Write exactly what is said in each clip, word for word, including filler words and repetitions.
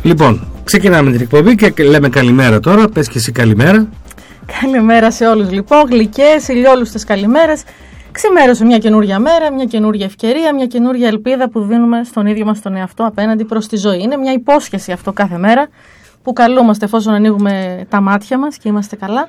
Λοιπόν, ξεκινάμε την εκπομπή και λέμε καλημέρα τώρα. Πες και εσύ καλημέρα. Καλημέρα σε όλους λοιπόν, γλυκές, ηλιόλουστες καλημέρες. Ξημέρωσε μια καινούργια μέρα, μια καινούργια ευκαιρία, μια καινούργια ελπίδα που δίνουμε στον ίδιο μας τον εαυτό απέναντι προς τη ζωή. Είναι μια υπόσχεση αυτό κάθε μέρα που καλούμαστε, εφόσον ανοίγουμε τα μάτια μας και είμαστε καλά,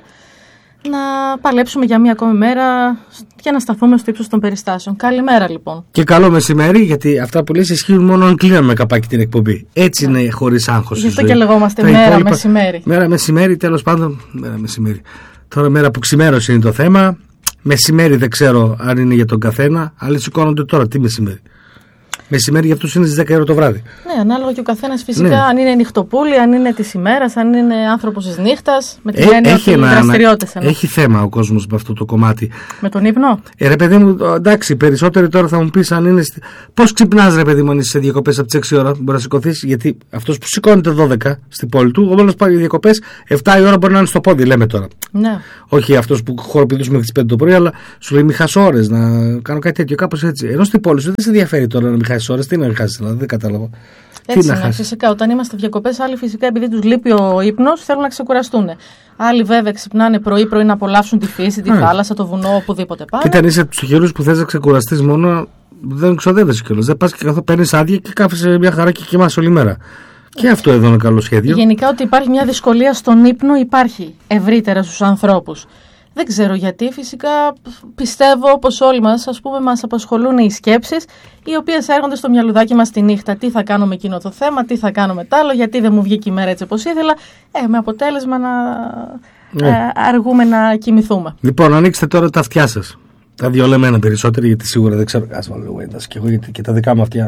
να παλέψουμε για μια ακόμη μέρα και να σταθούμε στο ύψος των περιστάσεων. Καλημέρα λοιπόν. Και καλό μεσημέρι, γιατί αυτά που λες ισχύουν μόνο αν κλείναμε καπάκι την εκπομπή. Έτσι είναι, χωρίς άγχος. Γι' αυτό και λεγόμαστε τα μέρα υπόλοιπα, μεσημέρι. Μέρα μεσημέρι, τέλος πάντων. Μέρα μεσημέρι. Τώρα μέρα που ξημέρωσε είναι το θέμα. Μεσημέρι δεν ξέρω αν είναι για τον καθένα, αλλά σηκώνονται τώρα. Τι μεσημέρι? Μεσημέρι για αυτούς είναι στις δέκα η ώρα το βράδυ. Ναι, ανάλογα και ο καθένας φυσικά, ναι. Αν είναι νυχτοπούλη, αν είναι της ημέρας, αν είναι άνθρωπος της νύχτας. Με την έννοια ότι οι δραστηριότητες. Έχει θέμα ο κόσμος με αυτό το κομμάτι. Με τον ύπνο. Ε, ρε παιδί μου, εντάξει, περισσότεροι τώρα θα μου πεις αν είναι. Στη... Πώς ξυπνάς, ρε παιδί μου, αν είσαι σε διακοπές από τις έξι ώρα, μπορεί να σηκωθείς? Γιατί αυτός που σηκώνεται δώδεκα στην πόλη του, ο μόνος πάει για διακοπές, επτά η ώρα μπορεί να είναι στο πόδι, λέμε τώρα. Ναι. Όχι αυτός που χοροπηδούσε μέχρι τις πέντε το πρωί, αλλά σου λέει μη χάσω ώρες να κάνω κάτι τέτοιο, κάπως έτσι. Ενώ στην πόλη σου δεν σε ενδιαφέρει τώρα να μη χάσεις ώρες, τι να χάσεις, δηλαδή δεν κατάλαβα. Έτσι είναι, φυσικά. Όταν είμαστε διακοπές, άλλοι φυσικά επειδή τους λείπει ο ύπνος θέλουν να ξεκουραστούν. Άλλοι βέβαια ξυπνάνε πρωί-πρωί να απολαύσουν τη φύση, τη Α. θάλασσα, το βουνό, οπουδήποτε πάνε. Κοίτα, αν είσαι από τους χειρούς που θες να ξεκουραστείς μόνο, δεν ξοδεύεσαι κιόλας. Δεν πας και καθόλου παίρνεις άδεια και κάθεσαι μια χαρά και κοιμάσαι όλη μέρα. Και αυτό εδώ είναι καλό σχέδιο. Γενικά, ότι υπάρχει μια δυσκολία στον ύπνο, υπάρχει ευρύτερα στους ανθρώπους. Δεν ξέρω γιατί, φυσικά πιστεύω όπως όλοι μας, ας πούμε, μας απασχολούν οι σκέψεις οι οποίες έρχονται στο μυαλουδάκι μας τη νύχτα. Τι θα κάνω με εκείνο το θέμα, τι θα κάνω με τ' άλλο, γιατί δεν μου βγήκε η μέρα έτσι όπως ήθελα, ε, με αποτέλεσμα να ναι. ε, αργούμε να κοιμηθούμε. Λοιπόν, ανοίξτε τώρα τα αυτιά σας. Τα διολεμένα περισσότεροι, γιατί σίγουρα δεν ξέρω. Ας βάλω ένταση και εγώ, γιατί και τα δικά μου αυτιά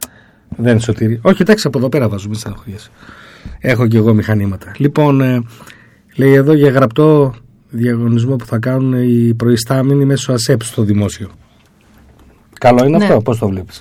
δεν είναι σωτήρι. Όχι, εντάξει, από εδώ πέρα βάζω, μην στεναχωριέσαι. Έχω και εγώ μηχανήματα. Λοιπόν, ε, λέει εδώ για γραπτό διαγωνισμό που θα κάνουν οι προϊστάμενοι μέσω ΑΣΕΠ στο δημόσιο. Καλό είναι ναι. αυτό, πώς το βλέπεις?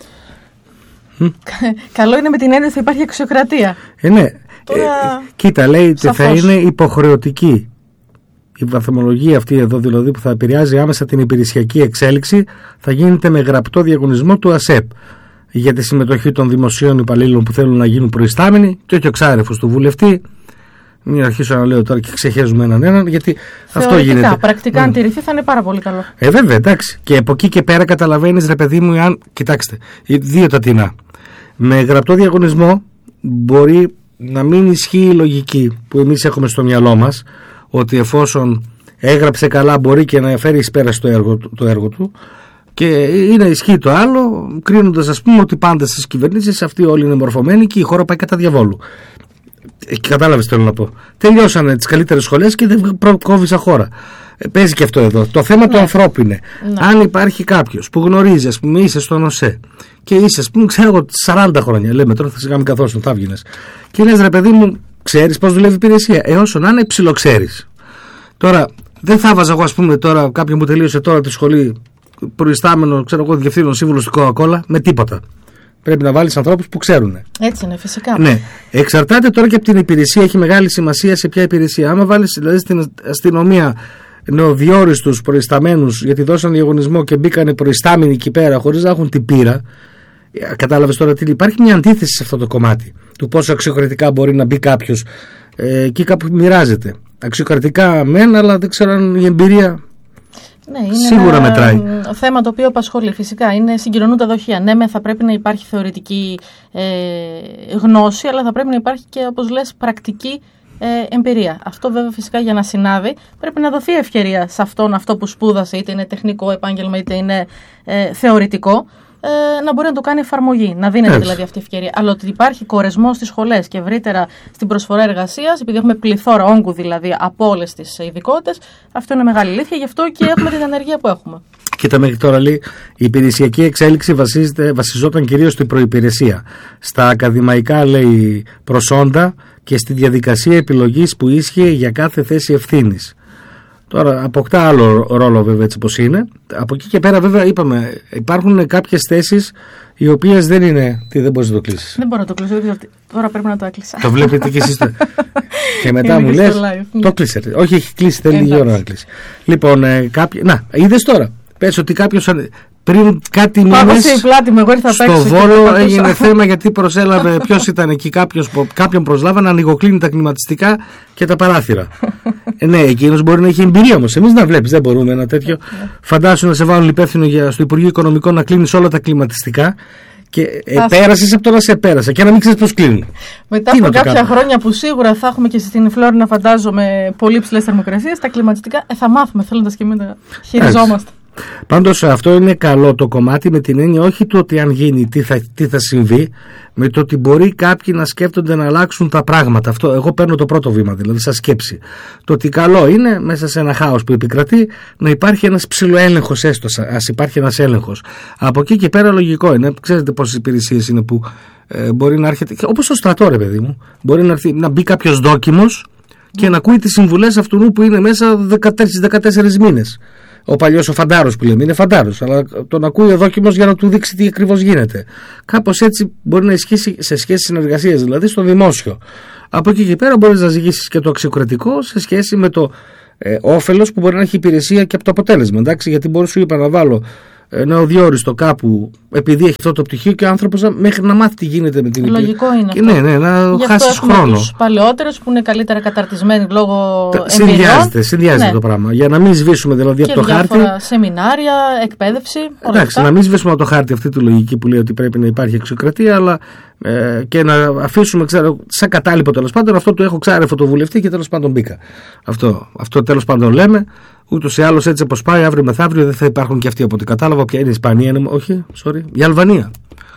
Καλό είναι με την έννοια ότι θα υπάρχει αξιοκρατία. Ε, ναι. Τώρα... Ε, κοίτα, λέει ότι θα είναι υποχρεωτική η βαθμολογία αυτή εδώ, δηλαδή που θα επηρεάζει άμεσα την υπηρεσιακή εξέλιξη, θα γίνεται με γραπτό διαγωνισμό του ΑΣΕΠ για τη συμμετοχή των δημοσίων υπαλλήλων που θέλουν να γίνουν προϊστάμενοι και όχι ο ξάρεφος του βουλευτή. Μην αρχίσω να λέω τώρα και ξεχέζουμε έναν έναν, γιατί αυτό γίνεται. Πρακτικά, αν τηρηθεί, θα είναι πάρα πολύ καλό. Ε, βέβαια, εντάξει. Και από εκεί και πέρα καταλαβαίνεις, ρε παιδί μου, αν. Κοιτάξτε, δύο τα τεινά. Με γραπτό διαγωνισμό μπορεί να μην ισχύει η λογική που εμείς έχουμε στο μυαλό μας, ότι εφόσον έγραψε καλά, μπορεί και να φέρει εις πέρα στο έργο, το έργο του. Και είναι ισχύει το άλλο, κρίνοντας, ας πούμε, ότι πάντα στις κυβερνήσεις αυτοί όλοι είναι μορφωμένοι και η χώρα πάει κατά διαβόλου. Κατάλαβες τι θέλω να πω. Τελειώσανε τις καλύτερες σχολές και δεν προκόβησα χώρα. Ε, παίζει και αυτό εδώ. Το θέμα ναι. του ανθρώπου είναι. Ναι. Αν υπάρχει κάποιος που γνωρίζει, ας πούμε, είσαι στον ΟΣΕ και είσαι, ας πούμε, ξέρω εγώ, σαράντα χρόνια, λέμε τώρα θα σιγά μην καθόσουν, θα βγαίνεις. Και λες, ρε παιδί μου, ξέρεις πώς δουλεύει η υπηρεσία? Ε, όσο να είναι, ψιλοξέρεις. Τώρα, δεν θα βάζα εγώ, ας πούμε, τώρα κάποιον που τελείωσε τώρα τη σχολή, προϊστάμενο, ξέρω εγώ, διευθύνων σύμβουλο στην Coca-Cola, με τίποτα. Πρέπει να βάλεις ανθρώπους που ξέρουν. Έτσι είναι, φυσικά. Ναι. Εξαρτάται τώρα και από την υπηρεσία, έχει μεγάλη σημασία σε ποια υπηρεσία. Άμα βάλεις δηλαδή στην αστυνομία νεοδιόριστους προϊσταμένους, γιατί δώσαν διαγωνισμό και μπήκανε προϊστάμενοι εκεί πέρα χωρίς να έχουν την πείρα, κατάλαβες τώρα τι υπάρχει μια αντίθεση σε αυτό το κομμάτι. Του πόσο αξιοκρατικά μπορεί να μπει κάποιος. Ε, εκεί κάπου μοιράζεται. Αξιοκρατικά μεν, αλλά δεν ξέρω αν η εμπειρία. Ναι, είναι σίγουρα ένα μετράει. θέμα το οποίο απασχολεί φυσικά. Είναι συγκοινωνούν τα δοχεία. Ναι, με θα πρέπει να υπάρχει θεωρητική ε, γνώση, αλλά θα πρέπει να υπάρχει και, όπως λες, πρακτική ε, εμπειρία. Αυτό βέβαια φυσικά για να συνάδει πρέπει να δοθεί ευκαιρία σε αυτόν αυτό που σπούδασε, είτε είναι τεχνικό επάγγελμα είτε είναι ε, θεωρητικό, ε, να μπορεί να το κάνει εφαρμογή, να δίνεται Έτσι. δηλαδή αυτή η ευκαιρία. Αλλά ότι υπάρχει κορεσμός στις σχολές και ευρύτερα στην προσφορά εργασίας, επειδή έχουμε πληθώρα όγκου δηλαδή από όλες τις ειδικότητες, αυτό είναι μεγάλη αλήθεια, γι' αυτό και έχουμε την ανεργία που έχουμε. Κοίτα, μέχρι τώρα λέει η υπηρεσιακή εξέλιξη βασίζεται, βασιζόταν κυρίως στην προϋπηρεσία, στα ακαδημαϊκά λέει προσόντα και στη διαδικασία επιλογής που ίσχυε για κάθε θέση ευθύνης. Τώρα αποκτά άλλο ρόλο βέβαια έτσι πως είναι. Από εκεί και πέρα βέβαια είπαμε υπάρχουν κάποιες θέσεις οι οποίες δεν είναι. Τι, δεν μπορείς να το κλείσεις? Δεν μπορώ να το κλείσω, τώρα πρέπει να το έκλεισα. Το βλέπετε και εσείς. Και μετά μου λες live, το κλείσετε. Όχι, έχει κλείσει, θέλει λίγη ώρα να κλείσει. Λοιπόν, ε, κάποιοι... να, είδες τώρα. Πες ότι κάποιος πριν κάτι μήνες στο Βόλο έγινε θέμα γιατί προσέλαβε, ποιος ήταν εκεί, κάποιος, κάποιον προσλάβα να ανοιγοκλίνει τα κλιματιστικά και τα παράθυρα. ε, ναι, εκείνος μπορεί να έχει εμπειρία όμως. Εμείς να βλέπεις, δεν μπορούμε ένα τέτοιο. Φαντάσου να σε βάλουν υπεύθυνο για, στο Υπουργείο Οικονομικών να κλείνεις όλα τα κλιματιστικά. Και ε, πέρασες από το να σε πέρασα και να μην ξέρεις πώς κλείνουν. Μετά από κάποια χρόνια που σίγουρα θα έχουμε και στην Φλόρινα, φαντάζομαι, πολύ ψηλές θερμοκρασίες, τα κλιματιστικά ε, θα μάθουμε θέλοντας και μην τα χειριζόμαστε. Πάντως αυτό είναι καλό το κομμάτι, με την έννοια όχι το ότι αν γίνει τι θα, τι θα συμβεί, με το ότι μπορεί κάποιοι να σκέφτονται να αλλάξουν τα πράγματα. Αυτό εγώ παίρνω το πρώτο βήμα, δηλαδή σαν σκέψη. Το ότι καλό είναι μέσα σε ένα χάος που επικρατεί να υπάρχει ένας ψιλοέλεγχος, έστω ας υπάρχει ένας έλεγχος. Από εκεί και πέρα λογικό είναι. Ξέρετε πόσες υπηρεσίες είναι που ε, μπορεί να έρχεται, όπως στο στρατό ρε παιδί μου, μπορεί να, έρθει, να μπει κάποιος δόκιμος και να ακούει τις συμβουλές αυτού που είναι μέσα δεκατέσσερις μήνες. Ο παλιός ο φαντάρος που λέμε, είναι φαντάρος, αλλά τον ακούει ο δόκιμος για να του δείξει τι ακριβώς γίνεται. Κάπως έτσι μπορεί να ισχύσει σε σχέση συνεργασίας, δηλαδή στο δημόσιο. Από εκεί και πέρα μπορείς να ζυγίσεις και το αξιοκρατικό σε σχέση με το ε, όφελος που μπορεί να έχει υπηρεσία και από το αποτέλεσμα. Εντάξει, γιατί μπορεί σου είπα να βάλω ένα οδιόριστο κάπου επειδή έχει αυτό το πτυχίο και ο άνθρωπος μέχρι να μάθει τι γίνεται με την υπηρεσία. Λογικό είναι και αυτό. Ναι, ναι, να χάσεις χρόνο. Τους παλαιότερους που είναι καλύτερα καταρτισμένοι λόγω εμπειριών. Συνδυάζεται, συνδυάζεται ναι. το πράγμα. Για να μην σβήσουμε δηλαδή και από το χάρτη. Σεμινάρια, εκπαίδευση. Εντάξει, να μην σβήσουμε από το χάρτη αυτή τη λογική που λέει ότι πρέπει να υπάρχει αξιοκρατία, αλλά ε, και να αφήσουμε, ξέρω, σαν κατάλοιπο τέλος πάντων αυτό του έχω ξάρεφο το βουλευτή και τέλος πάντων μπήκα. Αυτό, αυτό τέλος πάντων λέμε. Ούτως ή άλλως έτσι όπως πάει, αύριο μεθαύριο δεν θα υπάρχουν και αυτοί από ό,τι κατάλαβα. Ποια είναι η Ισπανία, είναι, όχι, sorry, η Αλβανία.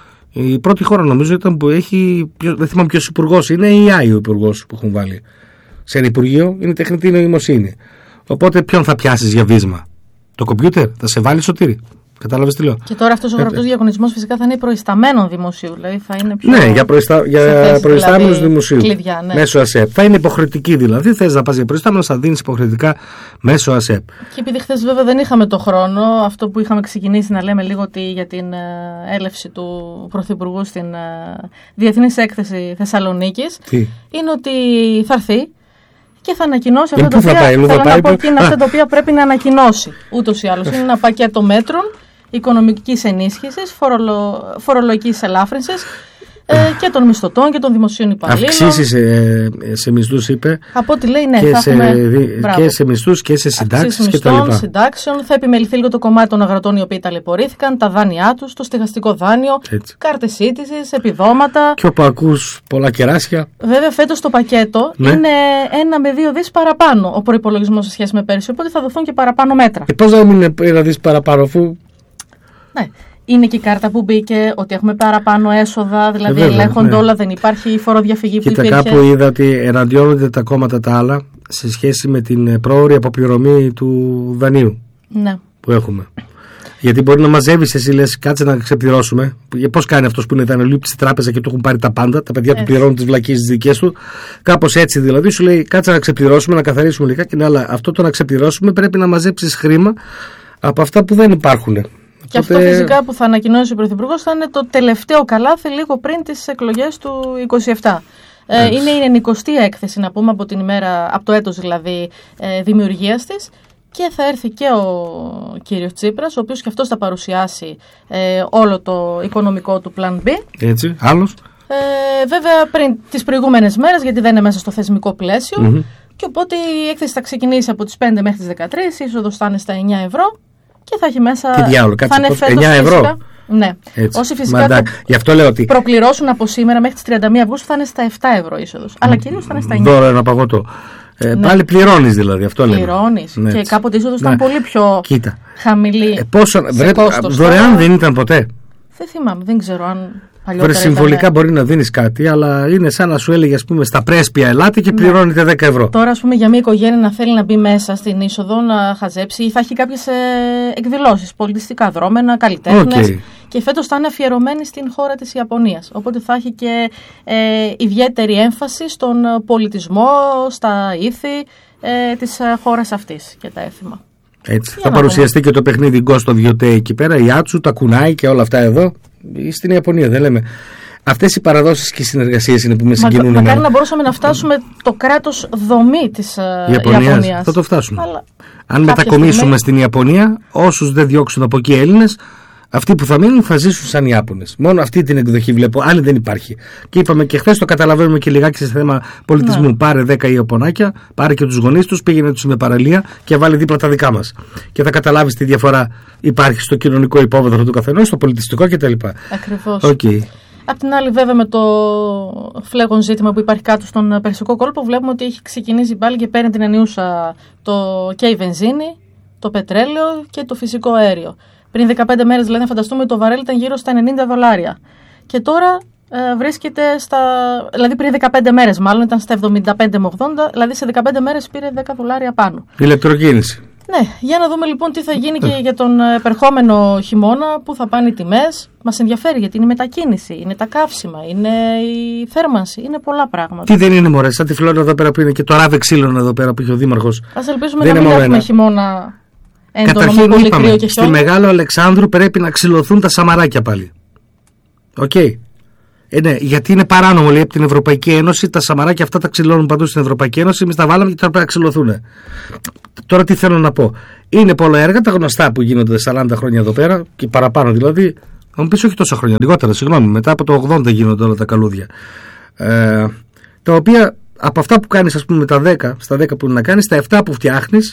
Η πρώτη χώρα νομίζω ήταν που έχει, δεν θυμάμαι ποιος υπουργός είναι, η ΆΗ ο υπουργός που έχουν βάλει σε ένα υπουργείο, είναι τεχνητή νοημοσύνη. Οπότε ποιον θα πιάσεις για βίσμα, το κομπιούτερ, θα σε βάλει Σωτήρη. Κατάλαβες τι λέω. Και τώρα αυτός ο γραπτός διαγωνισμός φυσικά θα είναι προϊσταμένων δημοσίου. Δηλαδή θα είναι πιο ναι, για, προϊστα... για προϊστάμενους δηλαδή, δημοσίου. Κλειδιά, ναι. Μέσω ΑΣΕΠ. Θα είναι υποχρεωτική δηλαδή. Θες να πας για προϊστάμενος, θα δίνεις υποχρεωτικά μέσω ΑΣΕΠ. Και επειδή χθες βέβαια δεν είχαμε το χρόνο, αυτό που είχαμε ξεκινήσει να λέμε λίγο ότι για την έλευση του Πρωθυπουργού στην Διεθνής Έκθεση Θεσσαλονίκης, τι? Είναι ότι θα έρθει. Και θα ανακοινώσει αυτά τα οποία, πάει, θέλω να πάει, πω και είναι αυτά τα οποία πρέπει να ανακοινώσει. Ούτως ή άλλως είναι ένα πακέτο μέτρων οικονομικής ενίσχυσης, φορολο, φορολογικής ελάφρυνσης ε, και των μισθωτών και των δημοσίων υπαλλήλων. Αυξήσεις ε, σε μισθούς είπε. Από ό,τι λέει, ναι, και, θα σε, έχουμε, δι, και σε μισθούς και σε συντάξεις και τα λοιπά. Συντάξεων, θα επιμεληθεί λίγο το κομμάτι των αγροτών οι οποίοι ταλαιπωρήθηκαν, τα δάνειά τους, το στεγαστικό δάνειο, κάρτες σύντησης, επιδόματα. Και όπου ακούς πολλά κεράσια. Βέβαια, φέτος το πακέτο ναι. είναι ένα με δύο δις παραπάνω ο προϋπολογισμός σε σχέση με πέρυσι. Οπότε θα δοθούν και παραπάνω μέτρα. Και πώς να μην είναι ένα δις παραπάνω, αφού. Ναι. Είναι και η κάρτα που μπήκε, ότι έχουμε παραπάνω έσοδα, δηλαδή ελέγχονται ναι. όλα, δεν υπάρχει φοροδιαφυγή που Κοίτα, υπήρχε. Κοίτα, κάπου είδα ότι εναντιώνονται τα κόμματα τα άλλα σε σχέση με την πρόωρη αποπληρωμή του δανείου ναι. που έχουμε. Γιατί μπορεί να μαζεύεις εσύ, λες, κάτσε να ξεπληρώσουμε. Πώς κάνει αυτός που είναι δανειολήπτης στη τράπεζα και του έχουν πάρει τα πάντα, τα παιδιά έτσι. Του πληρώνουν τις βλακίες τις δικές του. Κάπως έτσι δηλαδή σου λέει, κάτσε να ξεπληρώσουμε, να καθαρίσουμε λιγάκι. Ναι, αλλά αυτό το να ξεπληρώσουμε πρέπει να μαζέψεις χρήμα από αυτά που δεν υπάρχουν. Και αυτό φυσικά που θα ανακοινώσει ο Πρωθυπουργός θα είναι το τελευταίο καλάθι λίγο πριν τις εκλογές του είκοσι επτά. Ε, είναι η ενενηκοστή έκθεση να πούμε από την ημέρα, από το έτος δηλαδή ε, δημιουργίας της και θα έρθει και ο κύριος Τσίπρας, ο οποίος και αυτός θα παρουσιάσει ε, όλο το οικονομικό του Plan B. Έτσι, άλλος. Ε, βέβαια πριν τις προηγούμενες μέρες, γιατί δεν είναι μέσα στο θεσμικό πλαίσιο mm-hmm. και οπότε η έκθεση θα ξεκινήσει από τις πέντε μέχρι τις δεκατρείς, η είσοδος θα είναι στα εννιά ευρώ. Και θα έχει μέσα. Τι διάολο, κάτσε πώς, εννιά ευρώ. Φυσικά, ναι. Έτσι. Όσοι φυσικά Μαντά, το γι' αυτό λέω ότι προκληρώσουν από σήμερα μέχρι τις τριάντα μία Αυγούστου θα είναι στα επτά ευρώ είσοδος. Mm. Αλλά κυρίως θα είναι στα εννιά. Δώρο ένα παγωτό. Ε, ναι. Πάλι πληρώνεις δηλαδή, αυτό λέμε. Πληρώνεις. Ναι, και κάποτε η είσοδος ναι. ήταν πολύ πιο Κοίτα. χαμηλή. Ε, πόσο, βρε, δωρεάν δεν ήταν ποτέ. Δεν θυμάμαι, δεν ξέρω αν. Βρε, συμβολικά ήταν... μπορεί να δίνεις κάτι, αλλά είναι σαν να σου έλεγε, ας πούμε, στα πρέσπια ελάτε και πληρώνετε ναι. δέκα ευρώ. Τώρα, ας πούμε, για μια οικογένεια να θέλει να μπει μέσα στην είσοδο, να χαζέψει, ή θα έχει κάποιες ε, εκδηλώσεις, πολιτιστικά δρόμενα, καλλιτέχνες. Okay. Και φέτος θα είναι αφιερωμένη στην χώρα της Ιαπωνίας. Οπότε θα έχει και ε, ιδιαίτερη έμφαση στον πολιτισμό, στα ήθη ε, της χώρας αυτής και τα έθιμα. Έτσι. Θα παρουσιαστεί και το παιχνίδι Ghost of Yotei εκεί πέρα, η Άτσου, τα κουνάει και όλα αυτά εδώ. Στην Ιαπωνία, δεν λέμε. Αυτές οι παραδόσεις και οι συνεργασίες είναι που με συγκινούν. Μακάρι να μπορούσαμε να φτάσουμε το κράτος δομή της Ιαπωνίας. Ιαπωνίας. Θα το φτάσουμε. Αλλά αν μετακομίσουμε στιγμή... στην Ιαπωνία, όσους δεν διώξουν από εκεί Έλληνες, αυτοί που θα μείνουν θα ζήσουν σαν Ιάπωνες. Μόνο αυτή την εκδοχή βλέπω. Άλλη δεν υπάρχει. Και είπαμε και χθες, το καταλαβαίνουμε και λιγάκι σε θέμα πολιτισμού. Ναι. Πάρε δέκα Ιαπωνάκια, πάρε και τους γονείς τους, πήγαινε τους με παραλία και βάλει δίπλα τα δικά μας. Και θα καταλάβεις τι διαφορά υπάρχει στο κοινωνικό υπόβαθρο του καθενός, στο πολιτιστικό κτλ. Ακριβώς. Okay. Απ' την άλλη, βέβαια, με το φλέγον ζήτημα που υπάρχει κάτω στον Περσικό κόλπο, βλέπουμε ότι έχει ξεκινήσει πάλι και παίρνει την ενιούσα το... και η βενζίνη, το πετρέλαιο και το φυσικό αέριο. Πριν δεκαπέντε μέρες, δηλαδή, να φανταστούμε, το βαρέλ ήταν γύρω στα ενενήντα δολάρια. Και τώρα ε, βρίσκεται στα. Δηλαδή, πριν δεκαπέντε μέρες, μάλλον ήταν στα εβδομήντα πέντε με ογδόντα, δηλαδή σε δεκαπέντε μέρες πήρε δέκα δολάρια πάνω. Ηλεκτροκίνηση. Ναι, για να δούμε λοιπόν τι θα γίνει και για τον επερχόμενο χειμώνα, πού θα πάνε οι τιμές. Μας ενδιαφέρει γιατί είναι η μετακίνηση, είναι τα καύσιμα, είναι η θέρμανση, είναι πολλά πράγματα. Τι δεν είναι, μωρέ, σαν τη Φλόρινα εδώ πέρα που είναι και το ράβε ξύλων εδώ πέρα που είχε ο Δήμαρχος. Ας ελπίσουμε δεν να μην έχουμε χειμώνα έντονο. Καταρχήν, με πολύ είπαμε, κρύο και χιόνι. στη Μεγάλο Αλεξάνδρου πρέπει να ξυλωθούν τα σαμαράκια πάλι. Οκ. Okay. Ε, ναι, γιατί είναι παράνομο, λέει, από την Ευρωπαϊκή Ένωση. Τα σαμαράκια αυτά τα ξυλώνουν παντού στην Ευρωπαϊκή Ένωση. Εμείς τα βάλαμε και τώρα πρέπει να ξυλωθούν. Τώρα τι θέλω να πω. Είναι πολλά έργα, τα γνωστά που γίνονται σαράντα χρόνια εδώ πέρα και παραπάνω δηλαδή. Θα μου πεις όχι τόσα χρόνια, λιγότερα, συγγνώμη. Μετά από το ογδόντα γίνονται όλα τα καλούδια. Ε, τα οποία από αυτά που κάνεις, ας πούμε, με τα δέκα, στα δέκα που είναι να κάνεις, τα επτά που φτιάχνεις,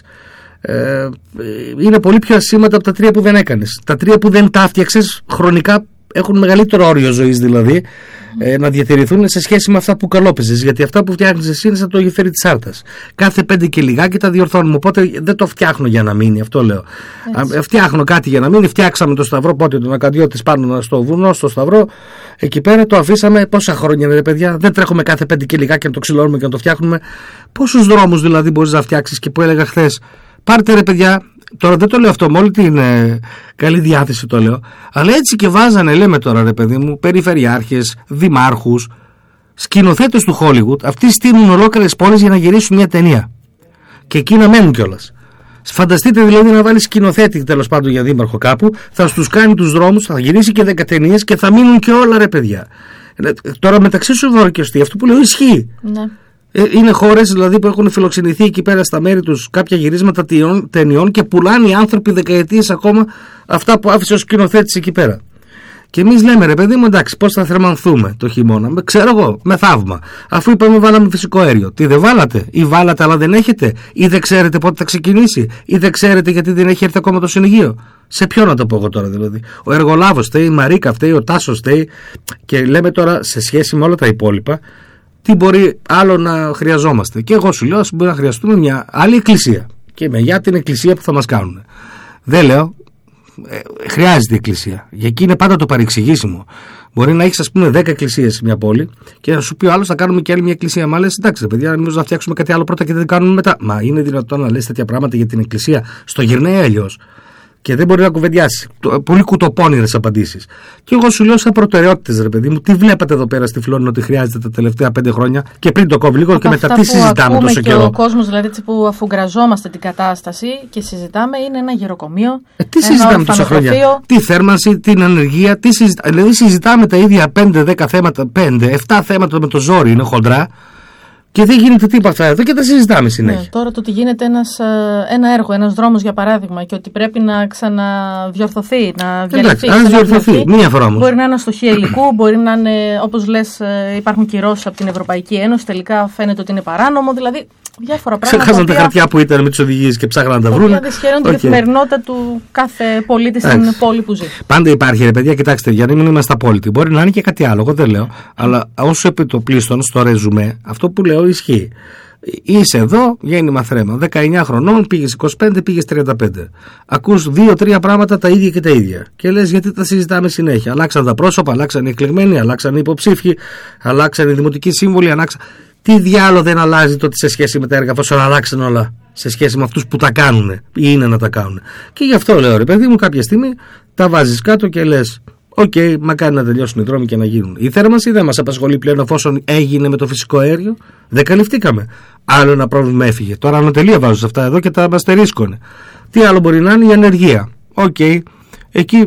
ε, είναι πολύ πιο ασήμαντα από τα τρία που δεν έκανες. Τα τρία που δεν τα φτιάξες χρονικά έχουν μεγαλύτερο όριο ζωής δηλαδή, ε, να διατηρηθούν σε σχέση με αυτά που καλόπιζες. Γιατί αυτά που φτιάχνεις εσύ είναι σαν το γεφύρι της Άρτας. Κάθε πέντε και λιγάκι τα διορθώνουμε. Οπότε δεν το φτιάχνω για να μείνει, αυτό λέω. Α, φτιάχνω κάτι για να μείνει. Φτιάξαμε το Σταυρό, πότε τον Ακαντιώτης πάνω στο βουνό, στο Σταυρό. Εκεί πέρα το αφήσαμε πόσα χρόνια, ρε παιδιά. Δεν τρέχουμε κάθε πέντε και λιγάκι να το ξυλώνουμε και να το φτιάχνουμε. Πόσους δρόμους δηλαδή μπορείς να φτιάξεις και που έλεγα χθες. Πάρτε, ρε παιδιά. Τώρα δεν το λέω αυτό με όλη την ε, καλή διάθεση το λέω, αλλά έτσι και βάζανε, λέμε τώρα, ρε παιδί μου, περιφερειάρχες, δημάρχους, σκηνοθέτες του Hollywood. Αυτοί στείλουν ολόκληρες πόλεις για να γυρίσουν μια ταινία και εκεί να μένουν κιόλας. Φανταστείτε δηλαδή να βάλει σκηνοθέτη τέλος πάντων για δήμαρχο κάπου, θα στους κάνει τους δρόμους, θα γυρίσει και δέκα ταινίες και θα μείνουν και όλα, ρε παιδιά. Τώρα μεταξύ σου δώρο και ωστεί, αυτό που λέω ισχύει. Ναι. Είναι χώρες δηλαδή που έχουν φιλοξενηθεί εκεί πέρα στα μέρη τους κάποια γυρίσματα ταινιών και πουλάνε οι άνθρωποι δεκαετίες ακόμα αυτά που άφησε ο σκηνοθέτης εκεί πέρα. Και εμείς λέμε, ρε παιδί μου, εντάξει, πώς θα θερμανθούμε το χειμώνα. Με, ξέρω εγώ, με θαύμα. Αφού είπαμε βάλαμε φυσικό αέριο. Τι δεν βάλατε, ή βάλατε αλλά δεν έχετε, ή δεν ξέρετε πότε θα ξεκινήσει, ή δεν ξέρετε γιατί δεν έχει έρθει ακόμα το συνοικείο. Σε ποιο να το πω εγώ τώρα δηλαδή. Ο εργολάβος φταίει, η Μαρίκα φταίει, ο Τάσος φταίει. Και λέμε τώρα σε σχέση με όλα τα υπόλοιπα. Τι μπορεί άλλο να χρειαζόμαστε. Και εγώ σου λέω, ας μπορεί να χρειαστούμε μια άλλη εκκλησία. Και με για την εκκλησία που θα μας κάνουν. Δεν λέω, ε, χρειάζεται η εκκλησία. Για εκεί είναι πάντα το παρεξηγήσιμο. Μπορεί να έχεις, ας πούμε, δέκα εκκλησίες σε μια πόλη και να σου πει ο άλλος θα κάνουμε και άλλη μια εκκλησία. Μα λες, εντάξει, παιδιά, μήπως να φτιάξουμε κάτι άλλο πρώτα και δεν κάνουμε μετά. Μα είναι δυνατόν να λες τέτοια πράγματα για την εκκλησία? Στο γυρνάει αλλιώς. Και δεν μπορεί να κουβεντιάσει. Πολύ κουτοπώνηρες απαντήσεις. Και εγώ σου λέω σαν προτεραιότητες, ρε παιδί μου, τι βλέπατε εδώ πέρα στη Φλόρινα ότι χρειάζεται τα τελευταία πέντε χρόνια και πριν το κόβει λίγο από και μετά τι συζητάμε τόσο καιρό. Ο κόσμος δηλαδή που αφουγκραζόμαστε την κατάσταση και συζητάμε είναι ένα γεροκομείο. Ε, τι συζητάμε τόσα χρόνια? Τι θέρμανση, την ανεργία, τι συζητάμε. Δηλαδή συζητάμε τα ίδια πέντε δέκα θέματα, πέντε εφτά θέματα με το ζόρι, είναι χοντρά. Και δεν γίνεται τίποτα εδώ και τα συζητάμε συνέχεια. Ναι, τώρα το ότι γίνεται ένας, ένα έργο, ένας δρόμος για παράδειγμα και ότι πρέπει να ξαναδιορθωθεί, να διαλυθεί. Αν διορθωθεί, μία φορά όμως. Μπορεί να είναι αστοχή υλικού, μπορεί να είναι, όπως λες, υπάρχουν κυρώσεις από την Ευρωπαϊκή Ένωση, τελικά φαίνεται ότι είναι παράνομο, δηλαδή διάφορα πράγματα. Ξεχάσαν τα χαρτιά που ήταν με τις οδηγίες και ψάχναν να τα βρουν. Δηλαδή δυσχεραίνουν την καθημερινότητα του κάθε πολίτη στην πόλη που ζει. Πάντα υπάρχει, ρε παιδιά, κοιτάξτε, για να μην είμαστε απόλυτοι. Μπορεί να είναι και κάτι άλλο, εγώ δεν λέω. Αλλά όσο επιτοπλίστων στο ρεζουμέ, αυτό που λέω ισχύει. Είσαι εδώ, γέννημα θρέμα. δεκαεννιά χρονών, πήγες είκοσι πέντε, πήγες τριάντα πέντε. Ακούς δύο-τρία πράγματα τα ίδια και τα ίδια. Και λες γιατί τα συζητάμε συνέχεια. Αλλάξαν τα πρόσωπα, αλλάξαν οι εκλεγμένοι, αλλάξαν οι υποψήφοι, αλλάξαν οι δημοτικοί σύμβουλοι, αλλάξαν. Τι διάλογο δεν αλλάζει τότε σε σχέση με τα έργα, εφόσον αλλάξαν όλα σε σχέση με αυτούς που τα κάνουν ή είναι να τα κάνουν. Και γι' αυτό λέω, ρε παιδί μου, κάποια στιγμή τα βάζεις κάτω και λες, οκ, okay, μακάρι να τελειώσουν οι δρόμοι και να γίνουν. Η θέρμανση δεν μας απασχολεί πλέον εφόσον έγινε με το φυσικό αέριο. Δεν καλυφθήκαμε. Άλλο ένα πρόβλημα έφυγε. Τώρα ανατελεία βάζω σε αυτά εδώ και τα αστερίσκονται. Τι άλλο μπορεί να είναι? Η ανεργία. Οκ, okay. Εκεί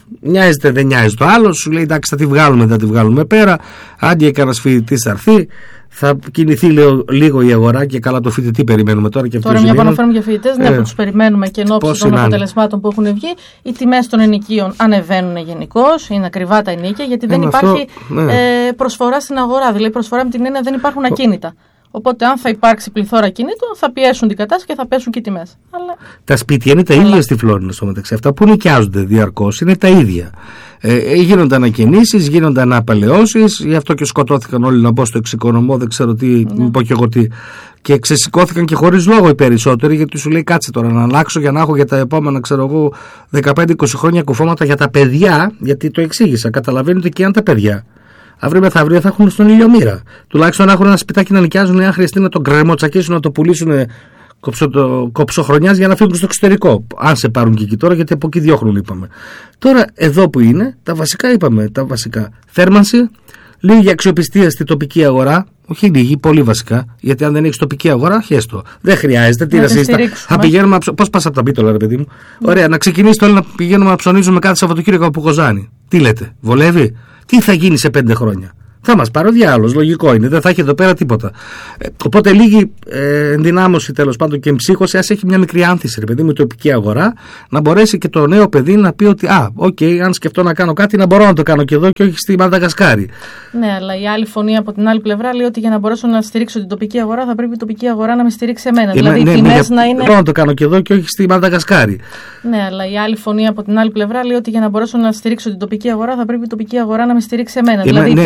Νοιάζεται, δεν νοιάζει το άλλο. Σου λέει εντάξει, θα τη βγάλουμε, θα τη βγάλουμε πέρα. Αν και κανένα φοιτητή θα έρθει, θα κινηθεί λίγο, λίγο η αγορά και καλά το φοιτητή περιμένουμε τώρα. Και τώρα, μια που αναφέρουμε για φοιτητές, ναι, ε, που τους περιμένουμε και εν ώψη των αποτελεσμάτων που έχουν βγει, οι τιμές των ενοικίων ανεβαίνουν γενικώς, είναι ακριβά τα ενοίκια, γιατί δεν ε, υπάρχει αυτό, ναι. ε, προσφορά στην αγορά. Δηλαδή, προσφορά με την έννοια δεν υπάρχουν ακίνητα. Οπότε, αν θα υπάρξει πληθώρα κινήτων, θα πιέσουν την κατάσταση και θα πέσουν και οι τιμές. Αλλά... Τα σπίτια είναι τα Αλλά... ίδια στη Φλόρινα στο μεταξύ. Αυτά που νοικιάζονται διαρκώς είναι τα ίδια. Ε, γίνονται ανακαινήσεις, γίνονται αναπαλαιώσεις, γι' αυτό και σκοτώθηκαν όλοι να μπω στο εξοικονομώ, δεν ξέρω τι, ναι. μην πω και εγώ τι. Και ξεσηκώθηκαν και χωρίς λόγο οι περισσότεροι, γιατί σου λέει κάτσε τώρα να αλλάξω για να έχω για τα επόμενα, ξέρω εγώ, δεκαπέντε είκοσι χρόνια κουφώματα για τα παιδιά, γιατί το εξήγησα. Καταλαβαίνετε και αν τα παιδιά αύριο μεθαύριο θα έχουν στον ηλιομήρα. Τουλάχιστον να έχουν ένα σπιτάκι να νοικιάζουν, αν χρειαστεί να το γκρεμοτσακίσουν, να το πουλήσουν κοψοχρονιάς για να φύγουν στο εξωτερικό. Αν σε πάρουν και εκεί τώρα, γιατί από εκεί διώχνουν, είπαμε. Τώρα, εδώ που είναι, τα βασικά είπαμε. Τα βασικά. Θέρμανση, λίγη αξιοπιστία στη τοπική αγορά. Όχι λίγη, πολύ βασικά. Γιατί αν δεν έχει τοπική αγορά, χέστο. Δεν χρειάζεται. Τι να συζητάμε. Θα πηγαίνουμε. Πώς πα από τα μπίτολα, ρε παιδί μου. Mm. Ωραία, να ξεκινήσει τώρα να πηγαίνουμε να ψωνίζουμε κάθε Σαββατοκύριακο από Κοζάνη. Τι λέτε, βολεύει? Τι θα γίνει σε πέντε χρόνια? Θα μας πάρει ο διάολος, λογικό είναι, δεν θα έχει εδώ πέρα τίποτα. Ε, οπότε λίγη ε, ενδυνάμωση τέλος πάντων και εμψύχωση, ας έχει μια μικρή άνθηση, ρε παιδί μου, η τοπική αγορά, να μπορέσει και το νέο παιδί να πει ότι α, οκ, okay, αν σκεφτώ να κάνω κάτι, να μπορώ να το κάνω και εδώ και όχι στη Μαδαγασκάρη. Ναι, αλλά η άλλη φωνή από την άλλη πλευρά λέει ότι για να μπορέσω να στηρίξω την τοπική αγορά, θα πρέπει η τοπική αγορά να με στηρίξει εμένα. Ε, δηλαδή ναι, οι τιμές ναι, να είναι. Μπορώ να το κάνω και εδώ και όχι στη Μαδαγασκάρη. Ναι, αλλά η άλλη φωνή από την άλλη πλευρά λέει ότι για να μπορέσω να στηρίξω την τοπική αγορά, θα πρέπει η τοπική αγορά να με στηρίξει εμένα. Ε, δηλαδή, ναι,